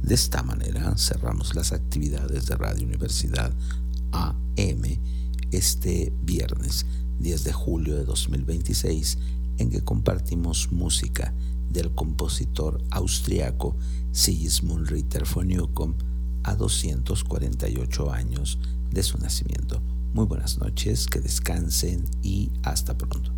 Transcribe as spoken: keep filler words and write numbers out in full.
De esta manera cerramos las actividades de Radio Universidad A M este viernes diez de julio de dos mil veintiséis, en que compartimos música del compositor austriaco Sigismund Ritter von Newcomb a doscientos cuarenta y ocho años de su nacimiento. Muy buenas noches, que descansen y hasta pronto.